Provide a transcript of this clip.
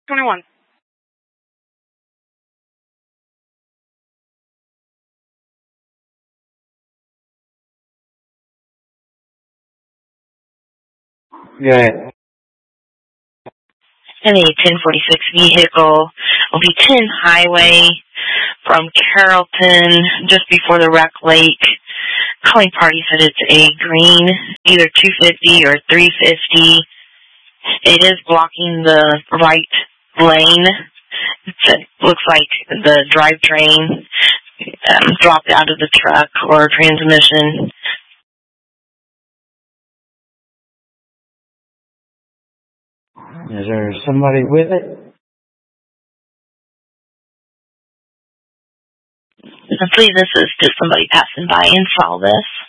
21. Yeah. And the 1046 vehicle will be 10 highway from Carrollton, just before the Wreck Lake. Calling party said it's a green, either 250 or 350. It is blocking the right lane. It looks like the drivetrain dropped out of the truck or transmission. Is there somebody with it? I believe this is just somebody passing by and saw this.